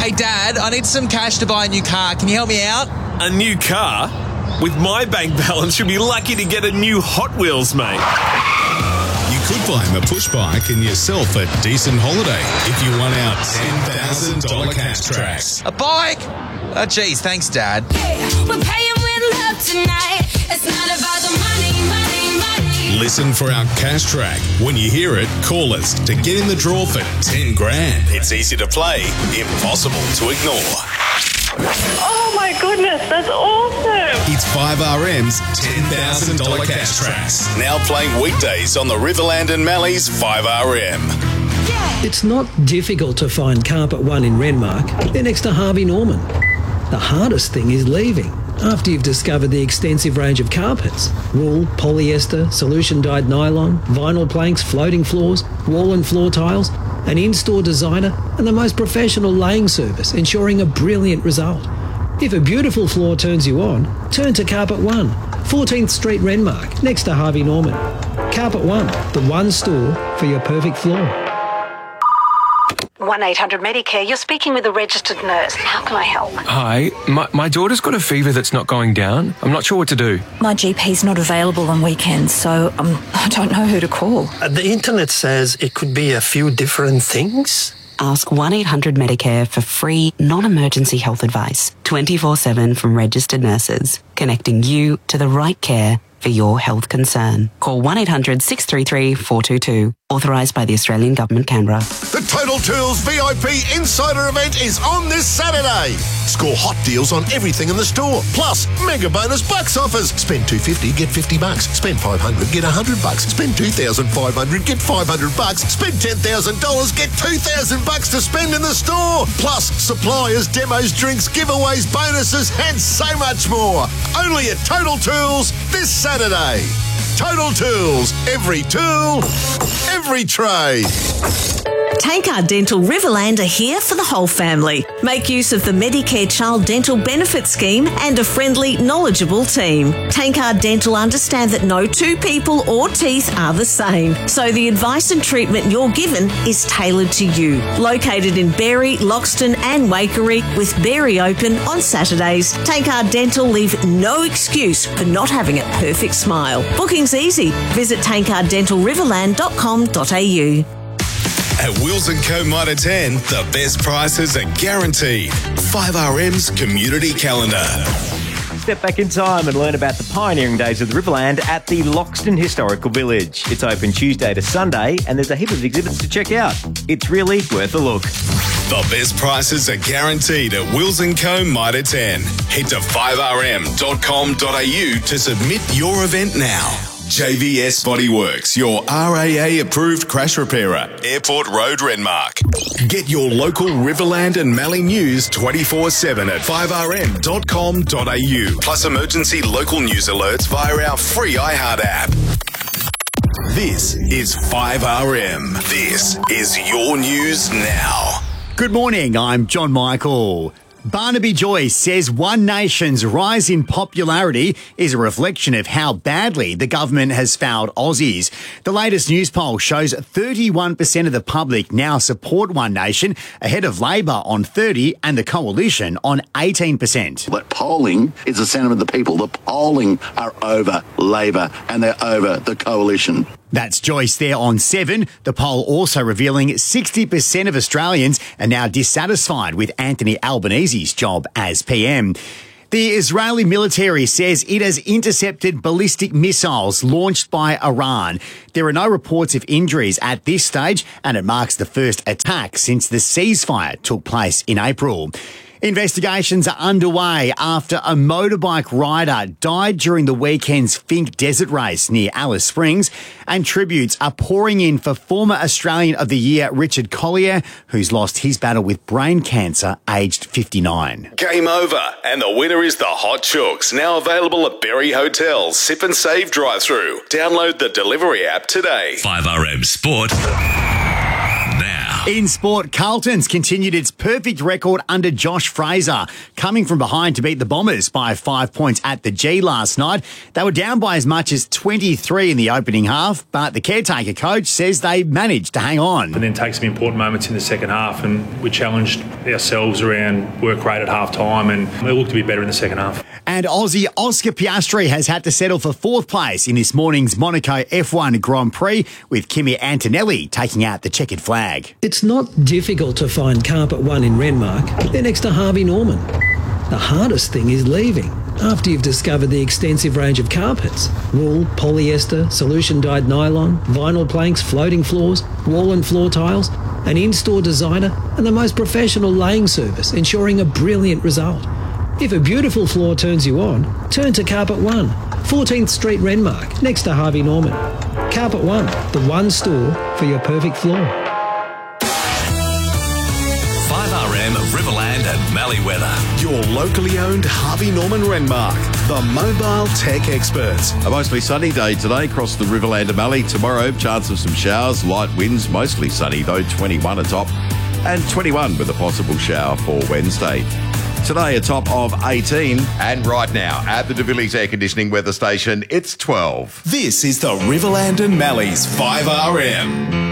Hey, Dad, I need some cash to buy a new car. Can you help me out? A new car? With my bank balance, you'll be lucky to get a new Hot Wheels, mate. You could buy him a push bike and yourself a decent holiday if you won out $10,000 cash tracks. A bike? Oh, geez, thanks, Dad. Hey, we're paying with love tonight. It's not about the money, money, money. Listen for our cash track. When you hear it, call us to get in the draw for 10 grand. It's easy to play, impossible to ignore. Oh my goodness, that's awesome. It's 5RM's $10,000 cash tracks. Now playing weekdays on the Riverland and Mallee's 5RM. It's not difficult to find Carpet One in Renmark. They're next to Harvey Norman. The hardest thing is leaving after you've discovered the extensive range of carpets. Wool, polyester, solution-dyed nylon, vinyl planks, floating floors, wall and floor tiles, an in-store designer and the most professional laying service, ensuring a brilliant result. If a beautiful floor turns you on, turn to Carpet One, 14th Street, Renmark, next to Harvey Norman. Carpet One, the one store for your perfect floor. 1-800-MEDICARE, you're speaking with a registered nurse. How can I help? Hi, my daughter's got a fever that's not going down. I'm not sure what to do. My GP's not available on weekends, so I don't know who to call. The internet says it could be a few different things. Ask 1-800-MEDICARE for free, non-emergency health advice, 24/7 from registered nurses, connecting you to the right care for your health concern. Call 1-800-633-422. Authorised by the Australian Government, Canberra. The Total Tools VIP Insider event is on this Saturday. Score hot deals on everything in the store. Plus, mega bonus bucks offers. Spend $250, get $50. Spend $500, get $100. Spend $2,500, get $500. Spend $10,000, get $2,000 to spend in the store. Plus, suppliers, demos, drinks, giveaways, bonuses, and so much more. Only at Total Tools this Saturday. Total Tools. Every tool, every trade. Tankard Dental Riverland are here for the whole family. Make use of the Medicare Child Dental Benefit Scheme and a friendly, knowledgeable team. Tankard Dental understand that no two people or teeth are the same, so the advice and treatment you're given is tailored to you. Located in Berry, Loxton and Waikerie, with Berry open on Saturdays, Tankard Dental leave no excuse for not having a perfect smile. Booking's easy. Visit tankarddentalriverland.com.au. At Wills & Co. Mitre 10, the best prices are guaranteed. 5RM's community calendar. Step back in time and learn about the pioneering days of the Riverland at the Loxton Historical Village. It's open Tuesday to Sunday and there's a heap of exhibits to check out. It's really worth a look. The best prices are guaranteed at Wills & Co. Mitre 10. Head to 5rm.com.au to submit your event now. JVS Bodyworks, your RAA-approved crash repairer, Airport Road, Renmark. Get your local Riverland and Mallee news 24/7 at 5rm.com.au, plus emergency local news alerts via our free iHeart app. This is 5RM. This is your news now. Good morning, I'm John Michael. Barnaby Joyce says One Nation's rise in popularity is a reflection of how badly the government has failed Aussies. The latest news poll shows 31% of the public now support One Nation, ahead of Labor on 30% and the Coalition on 18%. But polling is the sentiment of the people. The polling are over Labor and they're over the Coalition. That's Joyce there on 7. The poll also revealing 60% of Australians are now dissatisfied with Anthony Albanese's job as PM. The Israeli military says it has intercepted ballistic missiles launched by Iran. There are no reports of injuries at this stage, and it marks the first attack since the ceasefire took place in April. Investigations are underway after a motorbike rider died during the weekend's Finke Desert Race near Alice Springs, and tributes are pouring in for former Australian of the Year Richard Collier, who's lost his battle with brain cancer aged 59. Game over, and the winner is the Hot Chooks, now available at Berry Hotel's Sip and Save drive-thru. Download the delivery app today. 5RM Sport now. In sport, Carlton's continued its perfect record under Josh Fraser, coming from behind to beat the Bombers by 5 points at the G last night. They were down by as much as 23 in the opening half, but the caretaker coach says they managed to hang on. And then take some important moments in the second half, and we challenged ourselves around work rate at half time, and they looked to be better in the second half. And Aussie Oscar Piastri has had to settle for fourth place in this morning's Monaco F1 Grand Prix, with Kimi Antonelli taking out the checkered flag. It's not difficult to find carpet one in Renmark. They're next to Harvey Norman. The hardest thing is leaving after you've discovered the extensive range of carpets. Wool, polyester, solution-dyed nylon, vinyl planks, floating floors, wall and floor tiles, an in-store designer, and the most professional laying service, ensuring a brilliant result. If a beautiful floor turns you on, turn to Carpet One, 14th Street, Renmark, next to Harvey Norman. Carpet One, the one store for your perfect floor. 5RM Riverland and Mallee weather. Your locally owned Harvey Norman Renmark, the mobile tech experts. A mostly sunny day today across the Riverland and Mallee. Tomorrow, chance of some showers, light winds, mostly sunny though, 21 atop, and 21 with a possible shower for Wednesday. Today, a top of 18. And right now, at the De Villiers Air Conditioning weather station, it's 12. This is the Riverland and Mallee's 5RM.